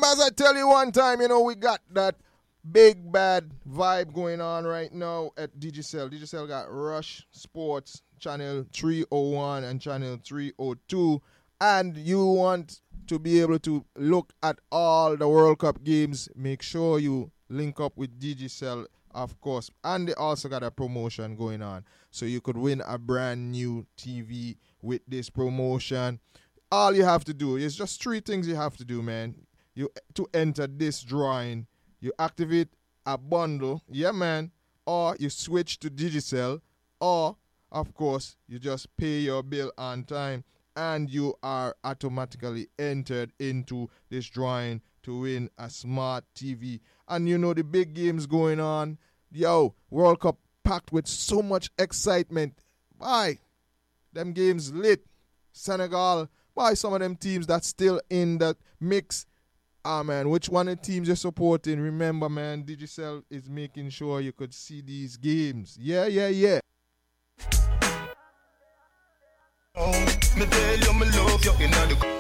as I tell you one time, we got that big bad vibe going on right now at Digicel. Digicel got Rush Sports, channel 301 and channel 302. And you want to be able to look at all the World Cup games, make sure you link up with Digicel, of course. And they also got a promotion going on. So you could win a brand new TV with this promotion. All you have to do is just 3 things you have to do, man. To enter this drawing, you activate a bundle, yeah, man, or you switch to Digicel, or, of course, you just pay your bill on time, and you are automatically entered into this drawing to win a smart TV. And the big games going on. Yo, World Cup packed with so much excitement. Why? Them games lit. Senegal, why some of them teams that's still in the mix. Man, which one of the teams you're supporting? Remember, man, Digicel is making sure you could see these games. Yeah. Oh, me tell you, me love you in the